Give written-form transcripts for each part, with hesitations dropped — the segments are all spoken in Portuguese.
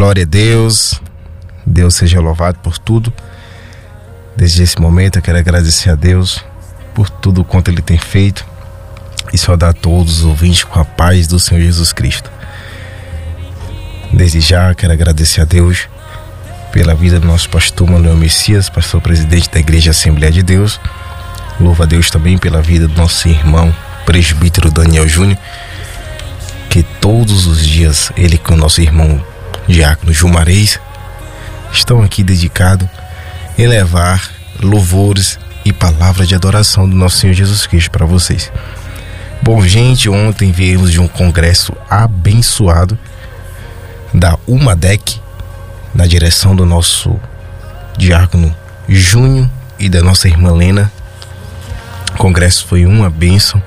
Glória a Deus. Deus seja louvado por tudo. Desde esse momento eu quero agradecer a Deus por tudo quanto Ele tem feito e saudar a todos os ouvintes com a paz do Senhor Jesus Cristo. Desde já eu quero agradecer a Deus pela vida do nosso pastor Manuel Messias, pastor presidente da Igreja Assembleia de Deus. Louvo a Deus também pela vida do nosso irmão presbítero Daniel Júnior, que todos os dias ele com o nosso irmão diácono Jumarez estão aqui dedicados em levar louvores e palavras de adoração do nosso Senhor Jesus Cristo para vocês. Bom, gente, ontem viemos de um congresso abençoado da UMADEC, na direção do nosso diácono Júnior e da nossa irmã Lena. O congresso foi uma bênção.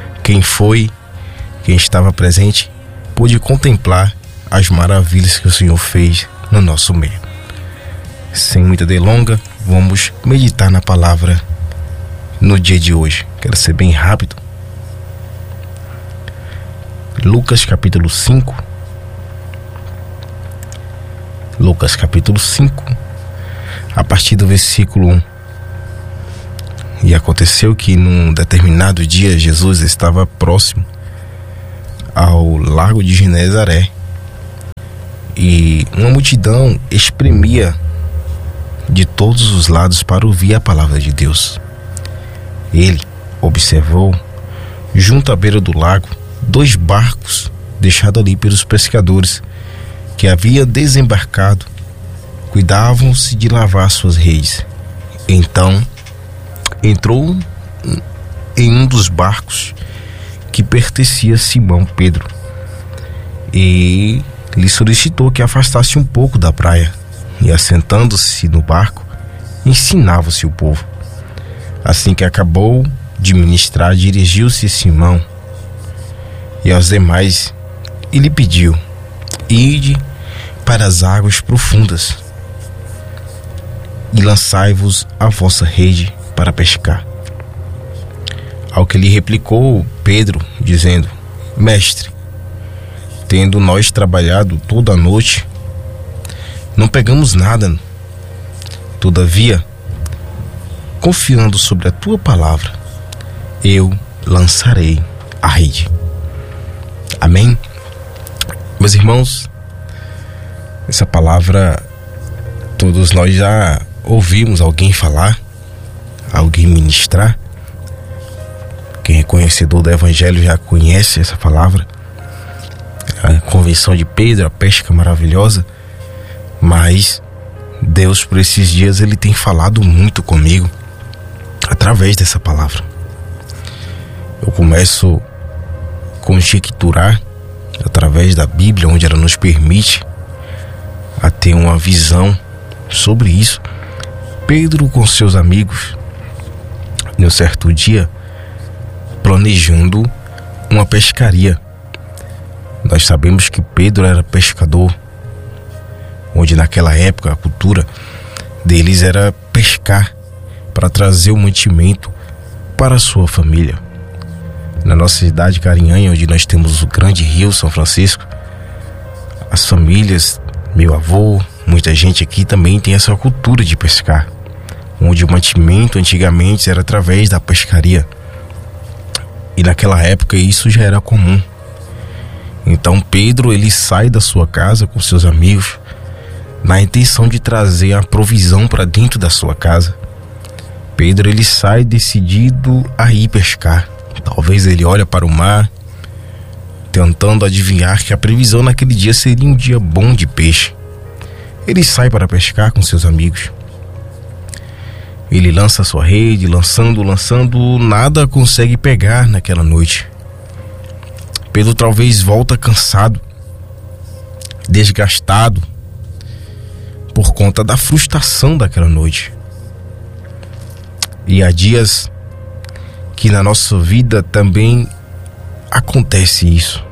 Quem estava presente, pôde contemplar as maravilhas que o Senhor fez no nosso meio. Sem muita delonga, vamos meditar na palavra no dia de hoje. Quero ser bem rápido. Lucas capítulo 5. Lucas capítulo 5, a partir do versículo 1. E aconteceu que num determinado dia Jesus estava próximo ao lago de Genezaré e uma multidão espremia de todos os lados para ouvir a palavra de Deus. Ele observou, junto à beira do lago, 2 barcos deixados ali pelos pescadores que haviam desembarcado, cuidavam-se de lavar suas redes. Então entrou em um dos barcos que pertencia a Simão Pedro e lhe solicitou que afastasse um pouco da praia, e assentando-se no barco ensinava-se o povo. Assim que acabou de ministrar, dirigiu-se a Simão e aos demais e lhe pediu: ide para as águas profundas e lançai-vos a vossa rede para pescar. Ao que lhe replicou Pedro, dizendo: Mestre, tendo nós trabalhado toda a noite, não pegamos nada. Todavia, confiando sobre a tua palavra, eu lançarei a rede. Amém? Meus irmãos, essa palavra todos nós já ouvimos alguém falar, alguém ministrar. Quem é conhecedor do Evangelho já conhece essa palavra, a convenção de Pedro, a pesca maravilhosa. Mas Deus, por esses dias, Ele tem falado muito comigo através dessa palavra. Eu começo a conjecturar através da Bíblia, onde ela nos permite a ter uma visão sobre isso. Pedro com seus amigos, em um certo dia, planejando uma pescaria. Nós sabemos que Pedro era pescador, onde naquela época a cultura deles era pescar para trazer o mantimento para a sua família. Na nossa cidade Carinhanha, onde nós temos o grande rio São Francisco, as famílias, meu avô, muita gente aqui também tem essa cultura de pescar, onde o mantimento antigamente era através da pescaria. E naquela época isso já era comum. Então Pedro, ele sai da sua casa com seus amigos na intenção de trazer a provisão para dentro da sua casa. Pedro, ele sai decidido a ir pescar. Talvez ele olha para o mar, tentando adivinhar que a previsão naquele dia seria um dia bom de peixe. Ele sai para pescar com seus amigos. Ele lança sua rede, lançando, nada consegue pegar naquela noite. Pedro talvez volta cansado, desgastado, por conta da frustração daquela noite. E há dias que na nossa vida também acontece isso,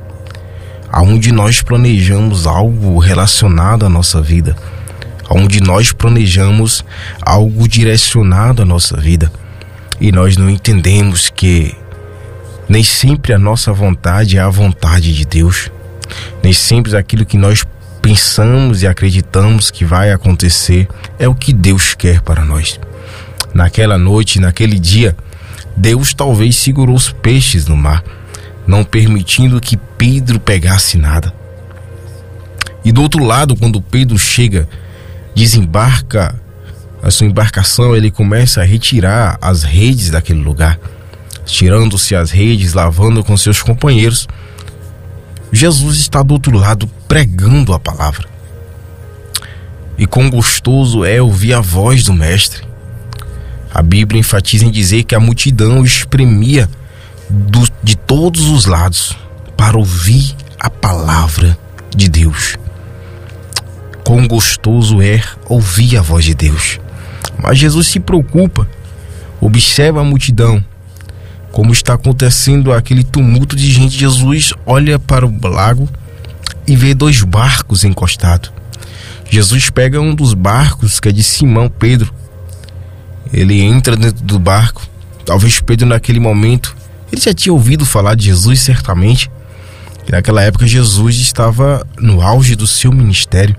aonde nós planejamos algo relacionado à nossa vida, onde nós planejamos algo direcionado à nossa vida, e nós não entendemos que nem sempre a nossa vontade é a vontade de Deus, nem sempre aquilo que nós pensamos e acreditamos que vai acontecer é o que Deus quer para nós. Naquela noite, naquele dia, Deus talvez segurou os peixes no mar, não permitindo que Pedro pegasse nada. E do outro lado, quando Pedro chega, desembarca a sua embarcação, ele começa a retirar as redes daquele lugar, tirando-se as redes, lavando com seus companheiros. Jesus está do outro lado pregando a palavra. E quão gostoso é ouvir a voz do Mestre. A Bíblia enfatiza em dizer que a multidão espremia de todos os lados para ouvir a palavra de Deus. Quão gostoso é ouvir a voz de Deus. Mas Jesus se preocupa, observa a multidão, como está acontecendo aquele tumulto de gente. Jesus olha para o lago e vê 2 barcos encostados. Jesus pega um dos barcos, que é de Simão Pedro. Ele entra dentro do barco. Talvez Pedro, naquele momento, ele já tinha ouvido falar de Jesus, certamente. E naquela época Jesus estava no auge do seu ministério.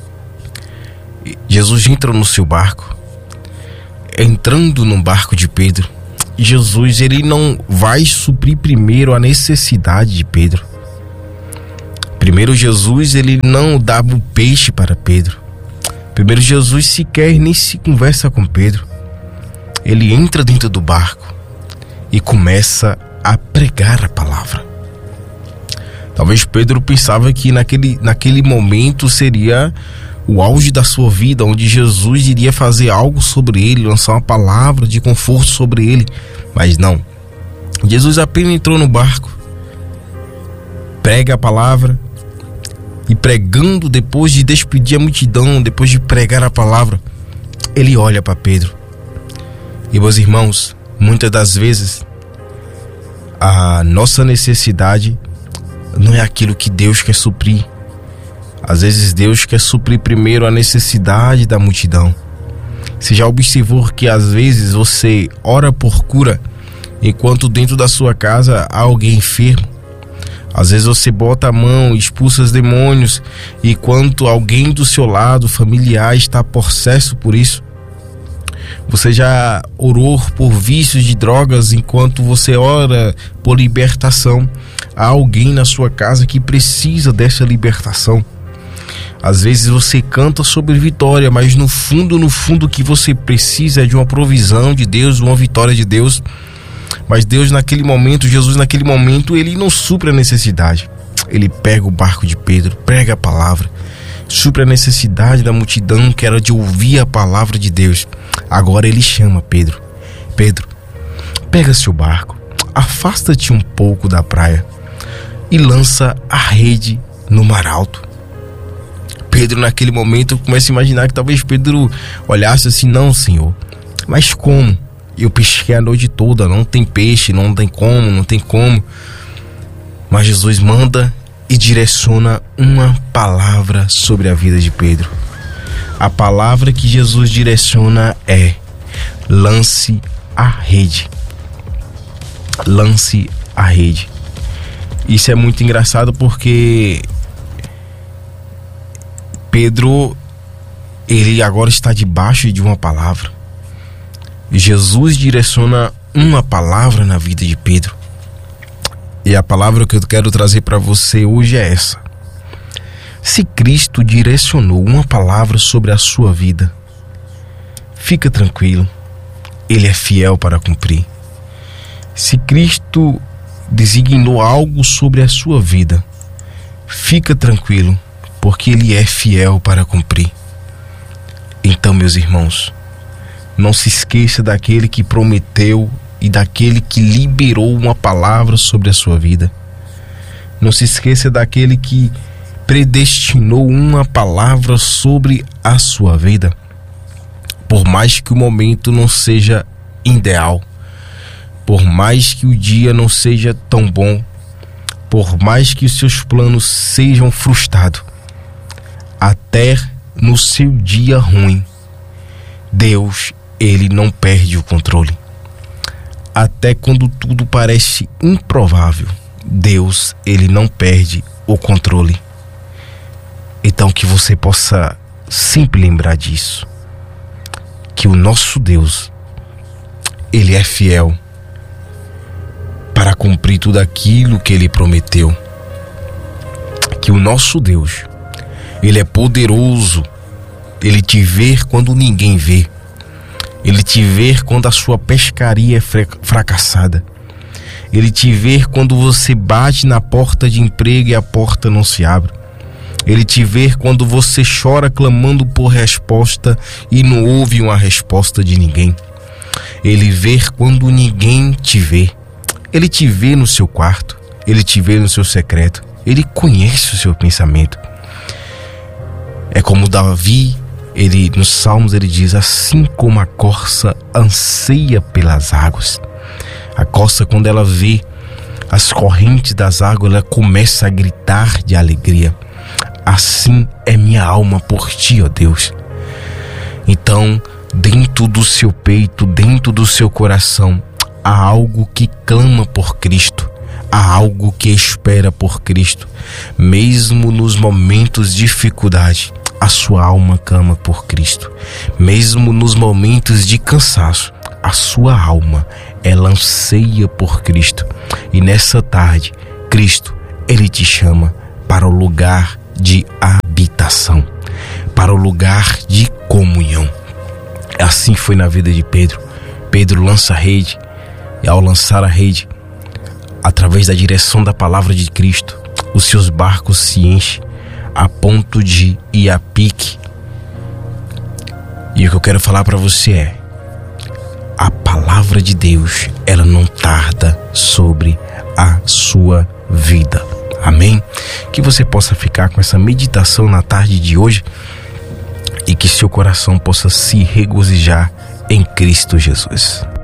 Jesus entra no seu barco. Entrando no barco de Pedro, Jesus, ele não vai suprir primeiro a necessidade de Pedro. Primeiro Jesus, ele não dava o peixe para Pedro. Primeiro Jesus sequer nem se conversa com Pedro. Ele entra dentro do barco e começa a pregar a palavra. Talvez Pedro pensava que naquele momento seria o auge da sua vida, onde Jesus iria fazer algo sobre ele, lançar uma palavra de conforto sobre ele. Mas não. Jesus apenas entrou no barco, prega a palavra, e pregando, depois de despedir a multidão, depois de pregar a palavra, ele olha para Pedro. E, meus irmãos, muitas das vezes a nossa necessidade não é aquilo que Deus quer suprir. Às vezes Deus quer suprir primeiro a necessidade da multidão. Você já observou que às vezes você ora por cura, enquanto dentro da sua casa há alguém enfermo? Às vezes você bota a mão, expulsa os demônios, enquanto alguém do seu lado, familiar, está possesso por isso. Você já orou por vícios de drogas, enquanto você ora por libertação. Há alguém na sua casa que precisa dessa libertação. Às vezes você canta sobre vitória, mas no fundo o que você precisa é de uma provisão de Deus, uma vitória de Deus. Mas Deus naquele momento, Jesus naquele momento, ele não supre a necessidade. Ele pega o barco de Pedro, prega a palavra, supre a necessidade da multidão que era de ouvir a palavra de Deus. Agora ele chama Pedro. Pedro, pega seu barco, afasta-te um pouco da praia e lança a rede no mar alto. Pedro naquele momento começa a imaginar que talvez Pedro olhasse assim: não, Senhor, mas como? Eu pesquei a noite toda, não tem peixe, não tem como. Mas Jesus manda e direciona uma palavra sobre a vida de Pedro. A palavra que Jesus direciona é: lance a rede. Lance a rede. Isso é muito engraçado porque Pedro, ele agora está debaixo de uma palavra. Jesus direciona uma palavra na vida de Pedro. E a palavra que eu quero trazer para você hoje é essa: se Cristo direcionou uma palavra sobre a sua vida, fica tranquilo, Ele é fiel para cumprir. Se Cristo designou algo sobre a sua vida, fica tranquilo, porque Ele é fiel para cumprir. Então, meus irmãos, não se esqueça daquele que prometeu e daquele que liberou uma palavra sobre a sua vida. Não se esqueça daquele que predestinou uma palavra sobre a sua vida. Por mais que o momento não seja ideal, por mais que o dia não seja tão bom, por mais que os seus planos sejam frustrados, até no seu dia ruim, Deus, Ele não perde o controle. Até quando tudo parece improvável, Deus, Ele não perde o controle. Então que você possa sempre lembrar disso, que o nosso Deus, Ele é fiel para cumprir tudo aquilo que Ele prometeu. Que o nosso Deus, Ele é poderoso. Ele te vê quando ninguém vê. Ele te vê quando a sua pescaria é fracassada. Ele te vê quando você bate na porta de emprego e a porta não se abre. Ele te vê quando você chora clamando por resposta e não ouve uma resposta de ninguém. Ele vê quando ninguém te vê. Ele te vê no seu quarto. Ele te vê no seu secreto. Ele conhece o seu pensamento. É como Davi, nos Salmos ele diz: assim como a corça anseia pelas águas. A corça, quando ela vê as correntes das águas, ela começa a gritar de alegria. Assim é minha alma por ti, ó Deus. Então, dentro do seu peito, dentro do seu coração, há algo que clama por Cristo. Há algo que espera por Cristo. Mesmo nos momentos de dificuldade, a sua alma clama por Cristo. Mesmo nos momentos de cansaço, a sua alma, ela anseia por Cristo. E nessa tarde, Cristo, Ele te chama para o lugar de habitação, para o lugar de comunhão. Assim foi na vida de Pedro. Pedro lança a rede, e ao lançar a rede, através da direção da palavra de Cristo, os seus barcos se enchem a ponto de ir a pique. E o que eu quero falar para você é: a palavra de Deus, ela não tarda sobre a sua vida. Amém? Que você possa ficar com essa meditação na tarde de hoje e que seu coração possa se regozijar em Cristo Jesus.